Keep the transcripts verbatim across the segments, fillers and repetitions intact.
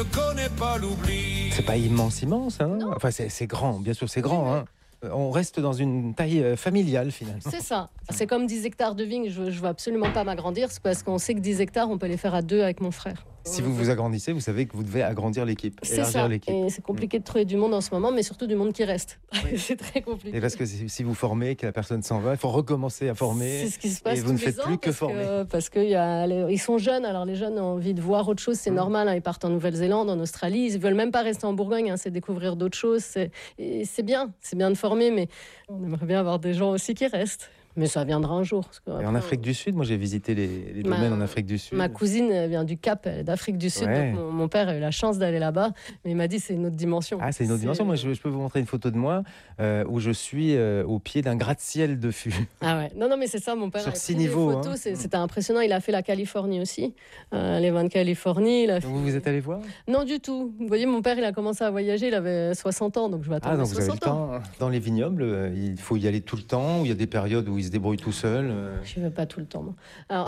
C'est pas immense, immense, hein. Enfin, c'est, c'est grand, bien sûr, c'est grand, hein. On reste dans une taille euh, familiale, finalement. C'est ça. C'est comme dix hectares de vignes. Je ne veux absolument pas m'agrandir. C'est parce qu'on sait que dix hectares, on peut les faire à deux avec mon frère. Si vous vous agrandissez, vous savez que vous devez agrandir l'équipe, C'est élargir ça. l'équipe. Et c'est compliqué de trouver du monde en ce moment, mais surtout du monde qui reste. Oui. C'est très compliqué. Et parce que si si vous formez, que la personne s'en va, il faut recommencer à former. C'est ce qui se passe et vous tous ne les faites ans plus que parce former. Que, parce qu'ils sont jeunes, alors les jeunes ont envie de voir autre chose, c'est Mmh. normal. Hein, ils partent en Nouvelle-Zélande, en Australie, ils ne veulent même pas rester en Bourgogne, hein, c'est découvrir d'autres choses. C'est, et c'est bien, c'est bien de former, mais on aimerait bien avoir des gens aussi qui restent. Mais ça viendra un jour. Parce que Et après, en Afrique du Sud, moi j'ai visité les, les Ma- domaines en Afrique du Sud. Ma cousine elle vient du Cap, elle est d'Afrique du Sud, Ouais. donc mon, mon père a eu la chance d'aller là-bas, mais il m'a dit c'est une autre dimension. Ah, c'est une autre dimension. Moi, je, je peux vous montrer une photo de moi euh, où je suis euh, au pied d'un gratte-ciel de fût. Ah ouais, non, non, mais c'est ça, mon père Sur a six pris des niveaux, photos, hein. c'est- c'était impressionnant. Il a fait la Californie aussi, euh, les vins de Californie. Il a fait- Vous vous êtes allé voir? Non, du tout. Vous voyez, mon père, il a commencé à voyager, il avait soixante ans, donc je vais attendre Ah, donc vous avez le soixante ans. temps. Dans les vignobles, euh, il faut y aller tout le temps, ou il y a des périodes où il se débrouille tout seul. euh. Je ne vais pas tout le temps. Moi. Alors,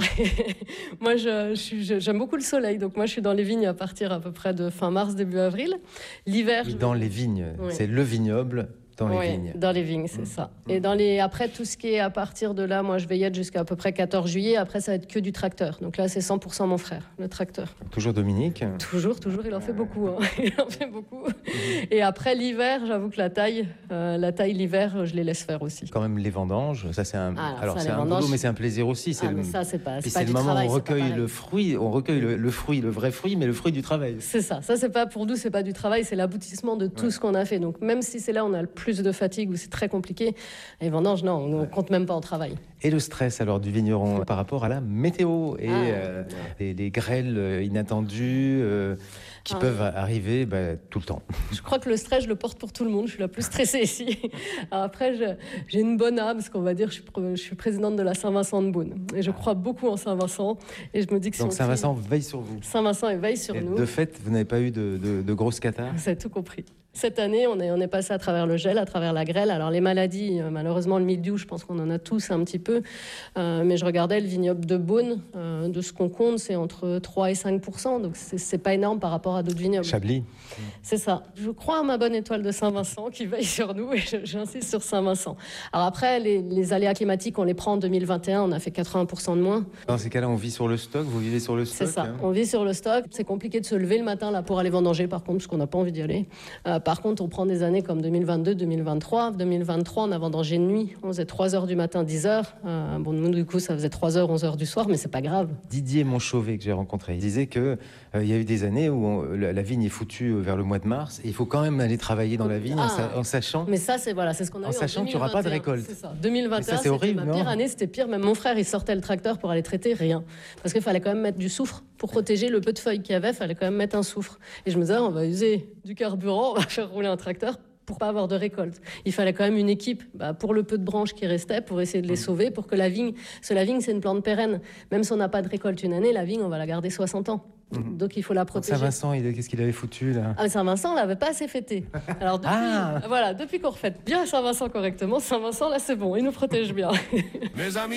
moi, je, je suis- je- j'aime beaucoup le soleil, donc moi, je suis dans les vignes à partir à peu près de fin mars, début avril. L'hiver, Oui, je dans vais- les vignes. Oui. C'est le vignoble dans les Ouais, vignes. dans les vignes, c'est ça. Et dans les, après, tout ce qui est à partir de là, moi, je vais y être jusqu'à à peu près quatorze juillet. Après, ça va être que du tracteur. Donc là, c'est cent pour cent mon frère, le tracteur. Toujours Dominique. Toujours, toujours, il en fait beaucoup. Hein. Il en fait beaucoup. Et après, l'hiver, j'avoue que la taille, euh, la taille, l'hiver, je les laisse faire aussi. Quand même les vendanges, ça c'est un, Ah, alors alors ça, c'est les un vendanges- boulot, mais c'est un plaisir aussi. C'est Ah, le, mais ça, c'est pas, puis c'est pas c'est du le moment travail. où on c'est pas recueille pareil. le fruit, on recueille le, le fruit, le vrai fruit, mais le fruit du travail. C'est ça. Ça, c'est pas pour nous, c'est pas du travail, c'est l'aboutissement de tout Ouais. ce qu'on a fait. Donc, même si c'est là où on a le plus de fatigue, où c'est très compliqué, les vendanges, non, on ne compte même pas en travail. Et le stress alors du vigneron par rapport à la météo et Ah, euh, les, les grêles euh, inattendues euh, qui Ah. peuvent arriver bah, tout le temps. Je crois que le stress, je le porte pour tout le monde. Je suis la plus stressée ici. Alors après, je- j'ai une bonne âme, parce qu'on va dire, je suis, pr- je suis présidente de la Saint-Vincent de Beaune. Et je crois beaucoup en Saint-Vincent. Et je me dis que si Donc on Saint-Vincent veille sur vous. crie- Saint-Vincent éveille sur Et nous. de fait, vous n'avez pas eu de, de, de grosses catarrhes? Vous avez tout compris. Cette année, on est, on est passé à travers le gel, à travers la grêle. Alors les maladies, euh, malheureusement, le mildiou, je pense qu'on en a tous un petit peu. Euh, mais je regardais le vignoble de Beaune, euh, de ce qu'on compte, c'est entre trois et cinq pour cent. Donc c'est c'est pas énorme par rapport à d'autres vignobles. Chablis. C'est ça. Je crois à ma bonne étoile de Saint-Vincent qui veille sur nous et je- j'insiste sur Saint-Vincent. Alors après, les, les aléas climatiques, on les prend en deux mille vingt et un, on a fait quatre-vingts pour cent de moins. Dans ces cas-là, on vit sur le stock, vous vivez sur le stock. C'est ça. hein. On vit sur le stock. C'est compliqué de se lever le matin là pour aller vendanger, par contre, parce qu'on n'a pas envie d'y aller. Euh, par contre, on prend des années comme deux mille vingt-deux, deux mille vingt-trois. deux mille vingt-trois, on a vendangé de nuit. On faisait trois heures du matin, dix heures. Euh, bon, nous, du coup, ça faisait trois heures, onze heures du soir, mais c'est pas grave. Didier Monchauvet, que j'ai rencontré, il disait que euh, il y a eu des années où on- la, la vigne est foutue euh, vers le mois de mars et il faut quand même aller travailler dans la vigne en, Ah. sa- en sachant. Mais ça, c'est voilà, c'est ce qu'on a En eu sachant en qu'il y aura pas de deux mille vingt et un. récolte. C'est ça. deux mille vingt et un, Mais ça, c'est c'était horrible, ma pire non année, c'était pire. Même mon frère, il sortait le tracteur pour aller traiter, rien. Parce qu'il fallait quand même mettre du soufre. Pour protéger le peu de feuilles qu'il y avait, il fallait quand même mettre un soufre. Et je me disais, ah, on va user du carburant, on va faire rouler un tracteur pour pas avoir de récolte. Il fallait quand même une équipe bah, pour le peu de branches qui restaient, pour essayer de les sauver, pour que la vigne... Parce que la vigne, c'est une plante pérenne. Même si on n'a pas de récolte une année, la vigne, on va la garder soixante ans. Donc il faut la Donc, protéger. Saint-Vincent, il- qu'est-ce qu'il avait foutu là? Ah, mais Saint-Vincent, on l'avait pas assez fêté. Alors depuis, Ah. voilà, depuis qu'on refête bien Saint-Vincent correctement, Saint-Vincent, là, c'est bon, il nous protège bien. Mes amis.